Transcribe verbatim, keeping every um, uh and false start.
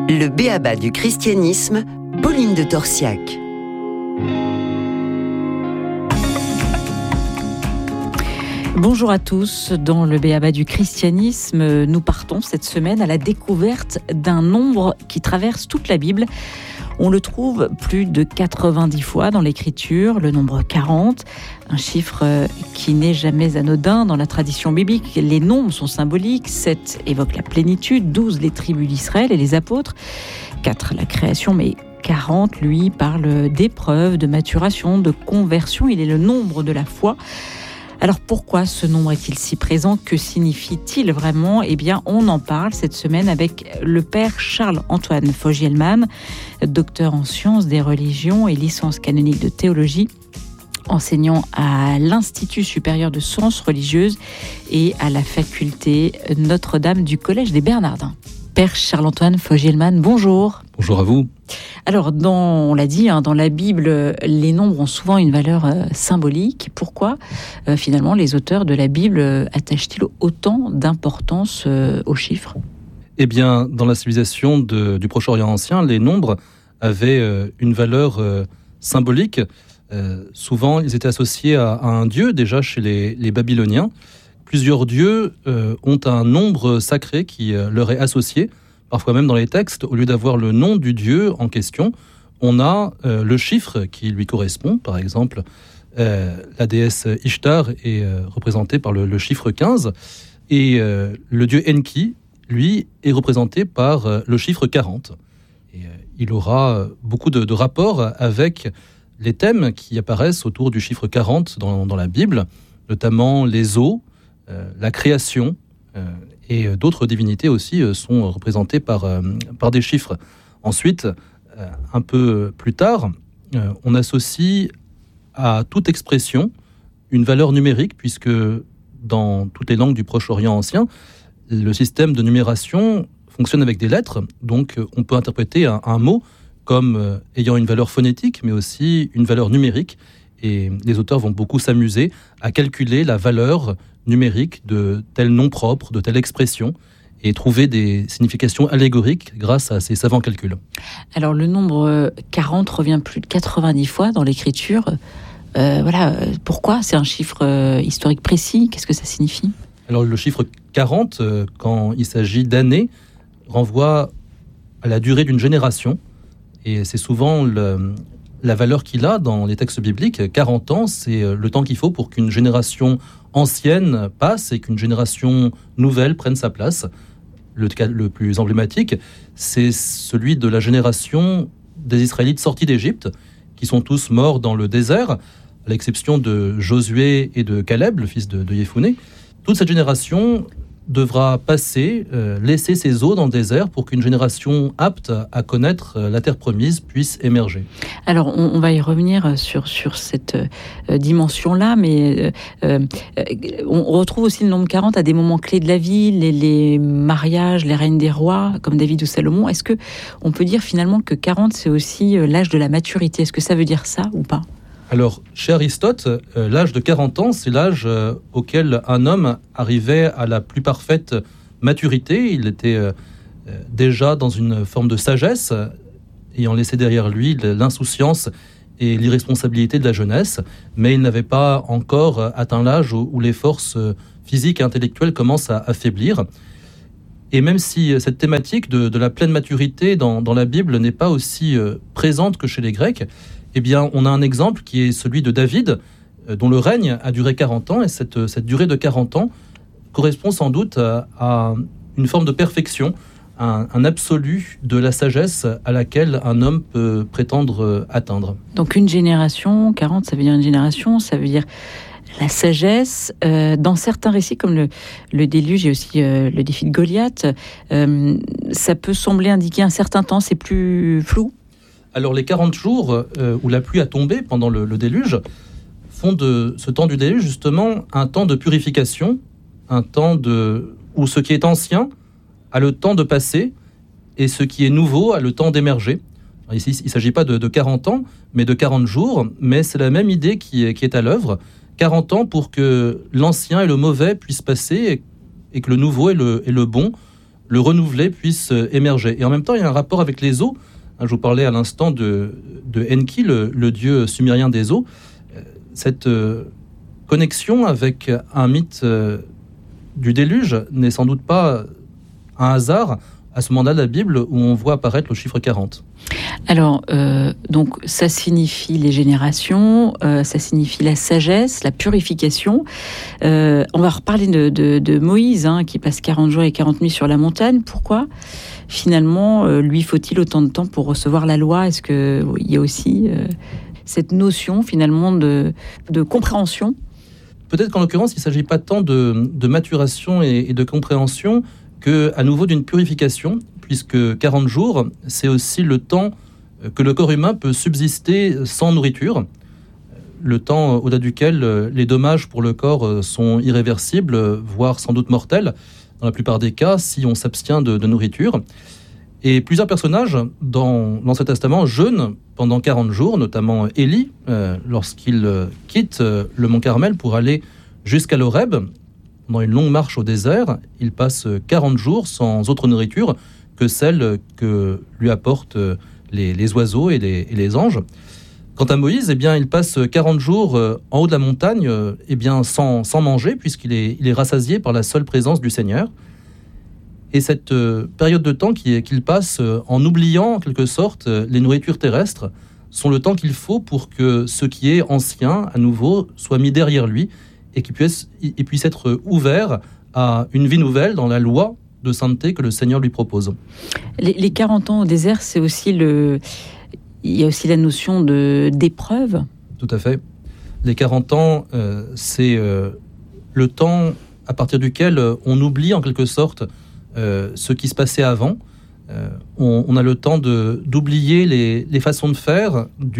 Le b-a-ba du christianisme, Pauline de Torsiac. Bonjour à tous. Dans le b-a-ba du christianisme, nous partons cette semaine à la découverte d'un nombre qui traverse toute la Bible. On le trouve plus de quatre-vingt-dix fois dans l'Écriture, le nombre quarante, un chiffre qui n'est jamais anodin dans la tradition biblique. Les nombres sont symboliques, sept évoque la plénitude, douze les tribus d'Israël et les apôtres, quatre la création, mais quarante, lui, parle d'épreuves, de maturation, de conversion. Il est le nombre de la foi. Alors pourquoi ce nombre est-il si présent ? Que signifie-t-il vraiment ? Eh bien, on en parle cette semaine avec le père Charles-Antoine Fogielman, docteur en sciences des religions et licence canonique de théologie, enseignant à l'Institut supérieur de sciences religieuses et à la faculté Notre-Dame du Collège des Bernardins. Père Charles-Antoine Fogielman, bonjour. Bonjour à vous. Alors, dans, on l'a dit, hein, dans la Bible, les nombres ont souvent une valeur euh, symbolique. Pourquoi, euh, finalement, les auteurs de la Bible euh, attachent-ils autant d'importance euh, aux chiffres ? Eh bien, dans la civilisation de, du Proche-Orient ancien, les nombres avaient euh, une valeur euh, symbolique. Euh, souvent, ils étaient associés à, à un dieu, déjà chez les, les Babyloniens. Plusieurs dieux euh, ont un nombre sacré qui euh, leur est associé. Parfois même dans les textes, au lieu d'avoir le nom du dieu en question, on a euh, le chiffre qui lui correspond. Par exemple, euh, la déesse Ishtar est euh, représentée par le, le chiffre quinze, et euh, le dieu Enki, lui, est représenté par euh, le chiffre quarante. Et, euh, il aura beaucoup de, de rapports avec les thèmes qui apparaissent autour du chiffre quarante dans, dans la Bible, notamment les eaux, euh, la création, euh, et d'autres divinités aussi sont représentées par, euh, par des chiffres. Ensuite, euh, un peu plus tard, euh, on associe à toute expression une valeur numérique, puisque dans toutes les langues du Proche-Orient ancien, le système de numération fonctionne avec des lettres. Donc on peut interpréter un, un mot comme euh, ayant une valeur phonétique, mais aussi une valeur numérique. Et les auteurs vont beaucoup s'amuser à calculer la valeur numérique de tel nom propre, de telle expression, et trouver des significations allégoriques grâce à ces savants calculs. Alors le nombre quarante revient plus de quatre-vingt-dix fois dans l'Écriture. Euh, voilà, pourquoi ? C'est un chiffre euh, historique précis ? Qu'est-ce que ça signifie ? Alors le chiffre quarante, euh, quand il s'agit d'années, renvoie à la durée d'une génération, et c'est souvent le... la valeur qu'il a dans les textes bibliques. quarante ans, c'est le temps qu'il faut pour qu'une génération ancienne passe et qu'une génération nouvelle prenne sa place. Le cas le plus emblématique, c'est celui de la génération des Israélites sortis d'Égypte, qui sont tous morts dans le désert, à l'exception de Josué et de Caleb, le fils de, de Yéphouné. Toute cette génération devra passer, euh, laisser ses eaux dans le désert pour qu'une génération apte à connaître euh, la terre promise puisse émerger. Alors, on, on va y revenir sur, sur cette euh, dimension-là, mais euh, euh, on retrouve aussi le nombre quarante à des moments clés de la vie, les, les mariages, les règnes des rois, comme David ou Salomon. Est-ce que on peut dire finalement que quarante, c'est aussi euh, l'âge de la maturité ? Est-ce que ça veut dire ça ou pas ? Alors, chez Aristote, euh, l'âge de quarante ans, c'est l'âge euh, auquel un homme arrivait à la plus parfaite maturité. Il était euh, déjà dans une forme de sagesse, ayant laissé derrière lui l'insouciance et l'irresponsabilité de la jeunesse, mais il n'avait pas encore atteint l'âge où, où les forces physiques et intellectuelles commencent à affaiblir. Et même si cette thématique de, de la pleine maturité dans, dans la Bible n'est pas aussi euh, présente que chez les Grecs, eh bien, on a un exemple qui est celui de David, euh, dont le règne a duré quarante ans, et cette, cette durée de quarante ans correspond sans doute à, à une forme de perfection, un, un absolu de la sagesse à laquelle un homme peut prétendre euh, atteindre. Donc une génération, quarante, ça veut dire une génération, ça veut dire la sagesse. Euh, dans certains récits, comme le, le déluge et aussi euh, le défi de Goliath, euh, ça peut sembler indiquer un certain temps, c'est plus flou ? Alors les quarante jours euh, où la pluie a tombé pendant le, le déluge font de ce temps du déluge justement un temps de purification, un temps de, où ce qui est ancien a le temps de passer et ce qui est nouveau a le temps d'émerger. Alors ici, il ne s'agit pas de, de quarante ans, mais de quarante jours, mais c'est la même idée qui est, qui est à l'œuvre. quarante ans pour que l'ancien et le mauvais puissent passer et, et que le nouveau et le, et le bon le renouvelé puisse émerger. Et en même temps, il y a un rapport avec les eaux. Je vous parlais à l'instant de, de Enki, le, le dieu sumérien des eaux. Cette connexion avec un mythe du déluge n'est sans doute pas un hasard à ce moment-là de la Bible où on voit apparaître le chiffre quarante. Alors, euh, donc, ça signifie les générations, euh, ça signifie la sagesse, la purification. Euh, on va reparler de, de, de Moïse, hein, qui passe quarante jours et quarante nuits sur la montagne. Pourquoi, finalement, euh, lui faut-il autant de temps pour recevoir la loi ? Est-ce qu'il y a aussi euh, cette notion, finalement, de, de compréhension ? Peut-être qu'en l'occurrence, il ne s'agit pas tant de, de maturation et, et de compréhension qu'à nouveau d'une purification, puisque quarante jours, c'est aussi le temps que le corps humain peut subsister sans nourriture, le temps au-delà duquel les dommages pour le corps sont irréversibles, voire sans doute mortels, dans la plupart des cas, si on s'abstient de, de nourriture. Et plusieurs personnages dans l'Ancien Testament jeûnent pendant quarante jours, notamment Élie, euh, lorsqu'il quitte le mont Carmel pour aller jusqu'à l'Horeb. Pendant une longue marche au désert, il passe quarante jours sans autre nourriture que celle que lui apportent les, les oiseaux et les, et les anges. Quant à Moïse, eh bien, il passe quarante jours en haut de la montagne eh bien, sans, sans manger, puisqu'il est, il est rassasié par la seule présence du Seigneur. Et cette période de temps qu'il passe en oubliant, en quelque sorte, les nourritures terrestres, sont le temps qu'il faut pour que ce qui est ancien, à nouveau, soit mis derrière lui et qu'il puisse, il puisse être ouvert à une vie nouvelle dans la loi de sainteté que le Seigneur lui propose. Les, les quarante ans au désert, c'est aussi le... il y a aussi la notion de, d'épreuve. Tout à fait. Les quarante ans, euh, c'est euh, le temps à partir duquel on oublie en quelque sorte euh, ce qui se passait avant. Euh, on, on a le temps de, d'oublier les, les façons de faire du